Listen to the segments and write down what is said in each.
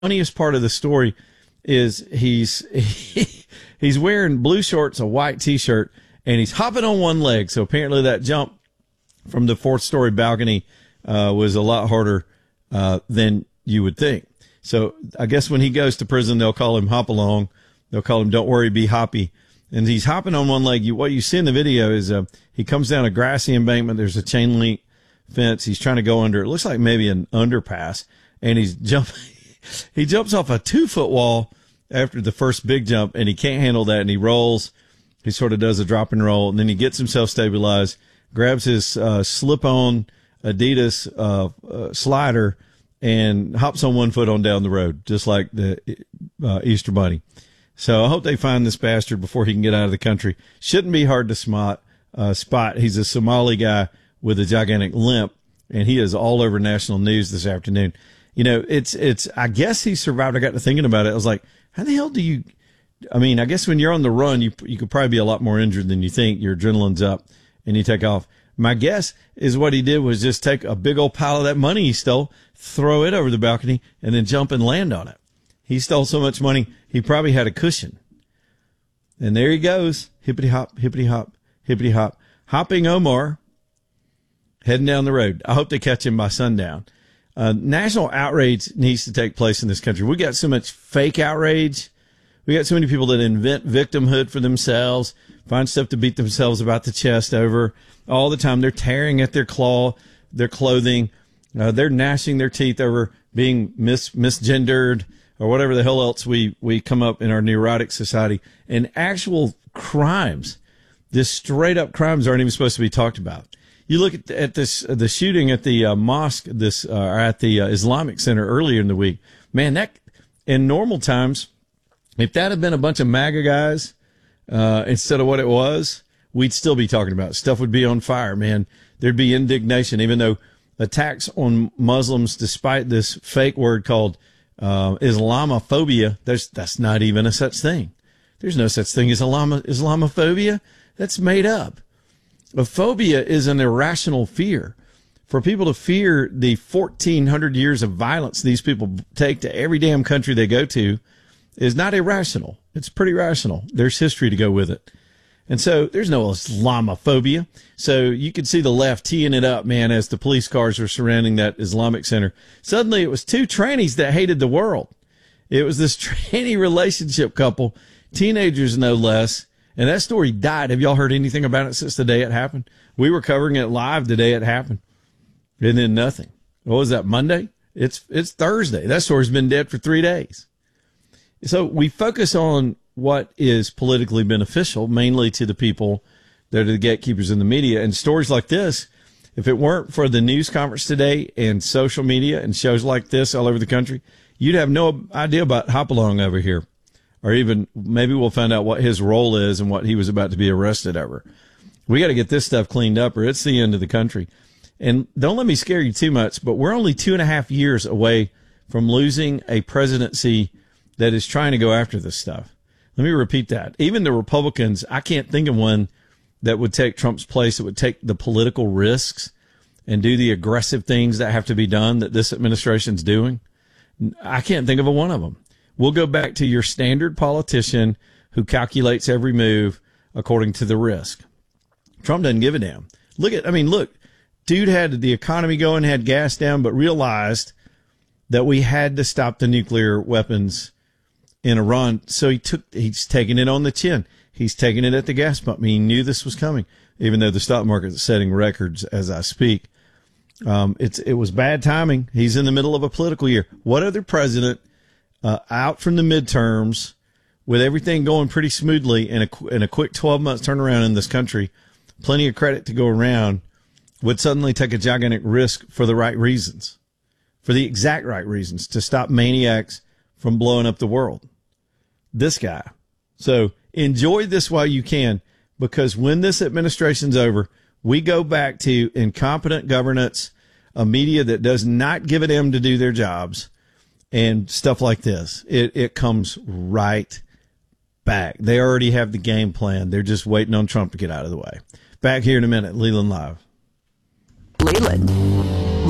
funniest part of the story is he's wearing blue shorts, a white T-shirt, and he's hopping on one leg. So apparently that jump from the fourth-story balcony was a lot harder than you would think. So I guess when he goes to prison, they'll call him Hop Along. They'll call him Don't Worry, Be Hoppy. And he's hopping on one leg. What you see in the video is he comes down a grassy embankment. There's a chain link fence. He's trying to go under. It looks like maybe an underpass. And he jumps off a 2-foot wall after the first big jump, and he can't handle that, and he rolls. He sort of does a drop and roll, and then he gets himself stabilized, grabs his slip-on Adidas slider, and hops on 1 foot on down the road, just like the Easter Bunny. So I hope they find this bastard before he can get out of the country. Shouldn't be hard to spot. He's a Somali guy with a gigantic limp, and he is all over national news this afternoon. You know, I guess he survived. I got to thinking about it. I was like, how the hell do you, I mean, I guess when you're on the run, you could probably be a lot more injured than you think. Your adrenaline's up and you take off. My guess is what he did was just take a big old pile of that money he stole, throw it over the balcony, and then jump and land on it. He stole so much money, he probably had a cushion. And there he goes. Hippity hop, hippity hop, hippity hop. Hopping Omar, heading down the road. I hope they catch him by sundown. National outrage needs to take place in this country. We got so much fake outrage. We got so many people that invent victimhood for themselves, find stuff to beat themselves about the chest over all the time. They're tearing at their clothing. They're gnashing their teeth over being misgendered or whatever the hell else we come up in our neurotic society. And actual crimes, just straight up crimes, aren't even supposed to be talked about. You look at the shooting at the mosque, at the Islamic Center earlier in the week. Man, that in normal times, if that had been a bunch of MAGA guys instead of what it was, we'd still be talking about it. Stuff would be on fire, man. There'd be indignation, even though attacks on Muslims, despite this fake word called Islamophobia, that's not even a such thing. There's no such thing as Islamophobia. That's made up. A phobia is an irrational fear. For people to fear the 1,400 years of violence these people take to every damn country they go to is not irrational. It's pretty rational. There's history to go with it. And so there's no Islamophobia. So you could see the left teeing it up, man, as the police cars were surrounding that Islamic Center. Suddenly it was two trannies that hated the world. It was this tranny relationship couple, teenagers no less. And that story died. Have y'all heard anything about it since the day it happened? We were covering it live the day it happened. And then nothing. What was that, Monday? It's Thursday. That story's been dead for 3 days. So we focus on what is politically beneficial, mainly to the people that are the gatekeepers in the media. And stories like this, if it weren't for the news conference today and social media and shows like this all over the country, you'd have no idea about Hopalong over here. Or even maybe we'll find out what his role is and what he was about to be arrested over. We got to get this stuff cleaned up or it's the end of the country. And don't let me scare you too much, but we're only 2.5 years away from losing a presidency that is trying to go after this stuff. Let me repeat that. Even the Republicans, I can't think of one that would take Trump's place, that would take the political risks and do the aggressive things that have to be done that this administration's doing. I can't think of a one of them. We'll go back to your standard politician who calculates every move according to the risk. Trump doesn't give a damn. Look, dude had the economy going, had gas down, but realized that we had to stop the nuclear weapons in Iran. So he's taking it on the chin. He's taking it at the gas pump. He knew this was coming, even though the stock market is setting records as I speak. It was bad timing. He's in the middle of a political year. What other president out from the midterms with everything going pretty smoothly in a quick 12 months turnaround in this country, plenty of credit to go around, would suddenly take a gigantic risk for the right reasons, for the exact right reasons, to stop maniacs from blowing up the world? This guy. So enjoy this while you can, because when this administration's over, we go back to incompetent governance, a media that does not give a damn to do their jobs, and stuff like this. It comes right back. They already have the game plan. They're just waiting on Trump to get out of the way. Back here in a minute. Leland Live. Leland Live.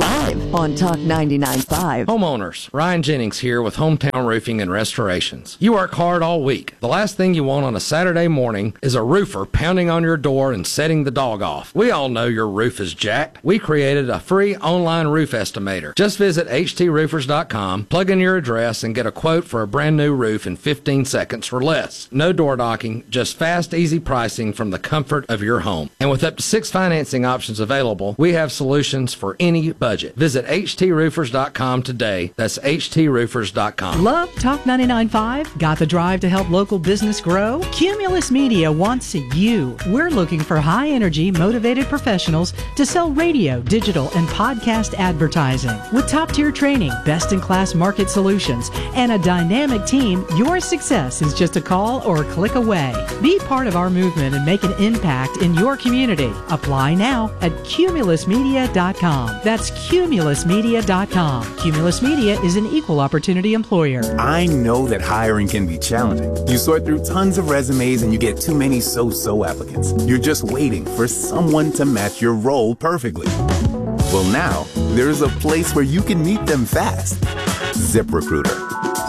on Talk 99.5. Homeowners, Ryan Jennings here with Hometown Roofing and Restorations. You work hard all week. The last thing you want on a Saturday morning is a roofer pounding on your door and setting the dog off. We all know your roof is jacked. We created a free online roof estimator. Just visit htroofers.com, plug in your address, and get a quote for a brand new roof in 15 seconds or less. No door knocking, just fast, easy pricing from the comfort of your home. And with up to 6 financing options available, we have solutions for any budget. Visit htroofers.com today. That's htroofers.com. Love Talk 99.5? Got the drive to help local business grow? Cumulus Media wants you. We're looking for high-energy, motivated professionals to sell radio, digital, and podcast advertising. With top-tier training, best-in-class market solutions, and a dynamic team, your success is just a call or a click away. Be part of our movement and make an impact in your community. Apply now at cumulusmedia.com. That's cumulusmedia.com. Cumulus Media is an equal opportunity employer. I know that hiring can be challenging. You sort through tons of resumes and you get too many so-so applicants. You're just waiting for someone to match your role perfectly. Well, now there's a place where you can meet them fast. ZipRecruiter.